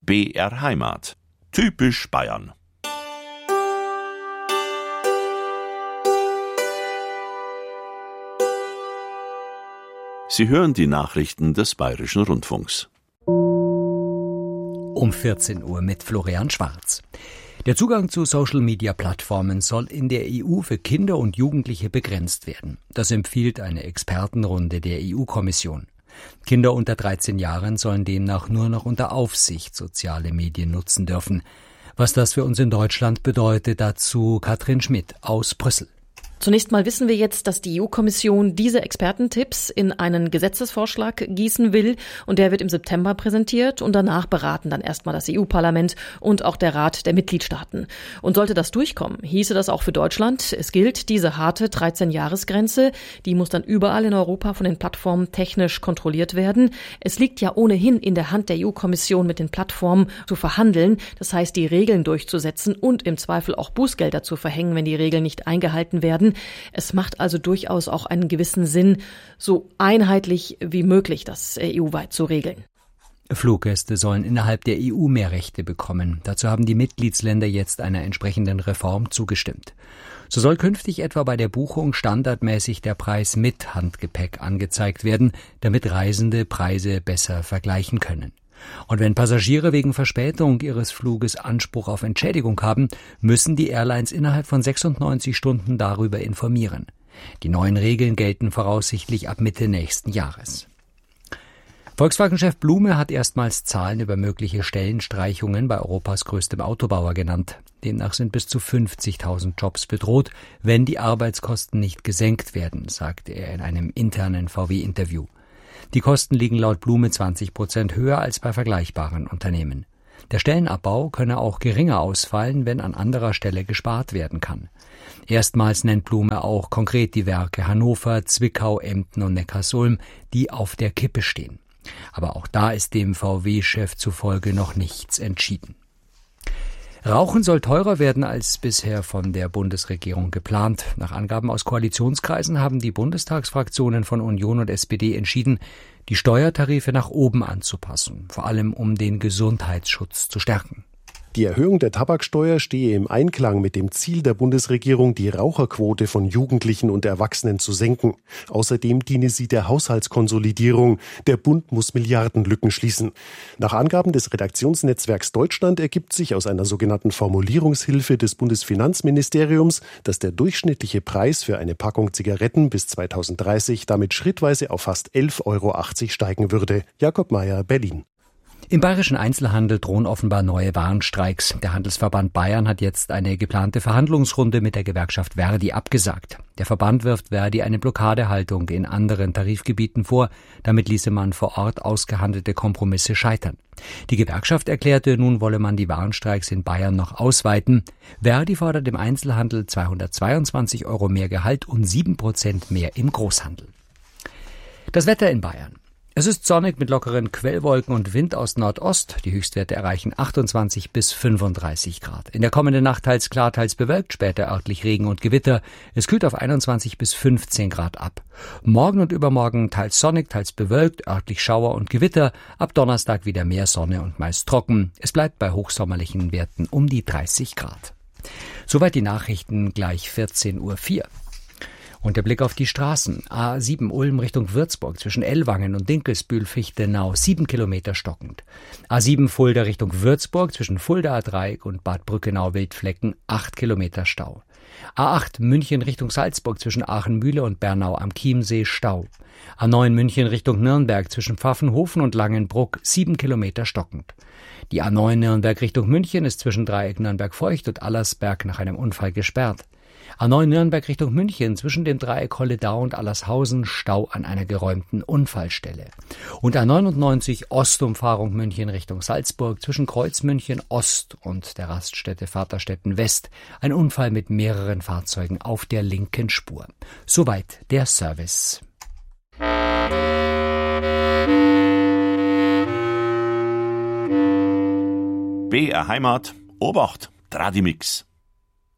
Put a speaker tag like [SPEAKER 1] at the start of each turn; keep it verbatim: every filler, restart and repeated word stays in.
[SPEAKER 1] B R Heimat. Typisch Bayern. Sie hören die Nachrichten des Bayerischen Rundfunks.
[SPEAKER 2] Um vierzehn Uhr mit Florian Schwarz. Der Zugang zu Social-Media-Plattformen soll in der E U für Kinder und Jugendliche begrenzt werden. Das empfiehlt eine Expertenrunde der E U-Kommission. Kinder unter dreizehn Jahren sollen demnach nur noch unter Aufsicht soziale Medien nutzen dürfen. Was das für uns in Deutschland bedeutet, dazu Katrin Schmidt aus Brüssel.
[SPEAKER 3] Zunächst mal wissen wir jetzt, dass die E U-Kommission diese Expertentipps in einen Gesetzesvorschlag gießen will und der wird im September präsentiert und danach beraten dann erstmal das E U-Parlament und auch der Rat der Mitgliedstaaten. Und sollte das durchkommen, hieße das auch für Deutschland, es gilt diese harte dreizehn-Jahres-Grenze, die muss dann überall in Europa von den Plattformen technisch kontrolliert werden. Es liegt ja ohnehin in der Hand der E U-Kommission mit den Plattformen zu verhandeln, das heißt die Regeln durchzusetzen und im Zweifel auch Bußgelder zu verhängen, wenn die Regeln nicht eingehalten werden. Es macht also durchaus auch einen gewissen Sinn, so einheitlich wie möglich das E U-weit zu regeln.
[SPEAKER 2] Fluggäste sollen innerhalb der E U mehr Rechte bekommen. Dazu haben die Mitgliedsländer jetzt einer entsprechenden Reform zugestimmt. So soll künftig etwa bei der Buchung standardmäßig der Preis mit Handgepäck angezeigt werden, damit Reisende Preise besser vergleichen können. Und wenn Passagiere wegen Verspätung ihres Fluges Anspruch auf Entschädigung haben, müssen die Airlines innerhalb von sechsundneunzig Stunden darüber informieren. Die neuen Regeln gelten voraussichtlich ab Mitte nächsten Jahres. Volkswagen-Chef Blume hat erstmals Zahlen über mögliche Stellenstreichungen bei Europas größtem Autobauer genannt. Demnach sind bis zu fünfzigtausend Jobs bedroht, wenn die Arbeitskosten nicht gesenkt werden, sagte er in einem internen V W-Interview. Die Kosten liegen laut Blume zwanzig Prozent höher als bei vergleichbaren Unternehmen. Der Stellenabbau könne auch geringer ausfallen, wenn an anderer Stelle gespart werden kann. Erstmals nennt Blume auch konkret die Werke Hannover, Zwickau, Emden und Neckarsulm, die auf der Kippe stehen. Aber auch da ist dem V W-Chef zufolge noch nichts entschieden. Rauchen soll teurer werden als bisher von der Bundesregierung geplant. Nach Angaben aus Koalitionskreisen haben die Bundestagsfraktionen von Union und S P D entschieden, die Steuertarife nach oben anzupassen, vor allem um den Gesundheitsschutz zu stärken.
[SPEAKER 4] Die Erhöhung der Tabaksteuer stehe im Einklang mit dem Ziel der Bundesregierung, die Raucherquote von Jugendlichen und Erwachsenen zu senken. Außerdem diene sie der Haushaltskonsolidierung. Der Bund muss Milliardenlücken schließen. Nach Angaben des Redaktionsnetzwerks Deutschland ergibt sich aus einer sogenannten Formulierungshilfe des Bundesfinanzministeriums, dass der durchschnittliche Preis für eine Packung Zigaretten bis zweitausenddreißig damit schrittweise auf fast elf Euro achtzig steigen würde. Jakob Mayer, Berlin.
[SPEAKER 2] Im bayerischen Einzelhandel drohen offenbar neue Warnstreiks. Der Handelsverband Bayern hat jetzt eine geplante Verhandlungsrunde mit der Gewerkschaft Verdi abgesagt. Der Verband wirft Verdi eine Blockadehaltung in anderen Tarifgebieten vor. Damit ließe man vor Ort ausgehandelte Kompromisse scheitern. Die Gewerkschaft erklärte, nun wolle man die Warnstreiks in Bayern noch ausweiten. Verdi fordert im Einzelhandel zweihundertzweiundzwanzig Euro mehr Gehalt und sieben Prozent mehr im Großhandel. Das Wetter in Bayern. Es ist sonnig mit lockeren Quellwolken und Wind aus Nordost. Die Höchstwerte erreichen achtundzwanzig bis fünfunddreißig Grad. In der kommenden Nacht teils klar, teils bewölkt, später örtlich Regen und Gewitter. Es kühlt auf einundzwanzig bis fünfzehn Grad ab. Morgen und übermorgen teils sonnig, teils bewölkt, örtlich Schauer und Gewitter. Ab Donnerstag wieder mehr Sonne und meist trocken. Es bleibt bei hochsommerlichen Werten um die dreißig Grad. Soweit die Nachrichten, gleich vierzehn Uhr vier. Und der Blick auf die Straßen. A sieben Ulm Richtung Würzburg zwischen Ellwangen und Dinkelsbühl-Fichtenau, sieben Kilometer stockend. A sieben Fulda Richtung Würzburg zwischen Fuldaer Dreieck und Bad Brückenau-Wildflecken, acht Kilometer Stau. A acht München Richtung Salzburg zwischen Aachenmühle und Bernau am Chiemsee, Stau. A neun München Richtung Nürnberg zwischen Pfaffenhofen und Langenbruck, sieben Kilometer stockend. Die A neun Nürnberg Richtung München ist zwischen Dreieck Nürnberg-Feucht und Allersberg nach einem Unfall gesperrt. A neun Nürnberg Richtung München zwischen dem Dreieck Holledau und Allershausen, Stau an einer geräumten Unfallstelle. Und A neunundneunzig Ostumfahrung München Richtung Salzburg zwischen Kreuzmünchen Ost und der Raststätte Vaterstetten West, ein Unfall mit mehreren Fahrzeugen auf der linken Spur. Soweit der Service.
[SPEAKER 1] B R Heimat, Obacht, Tradimix.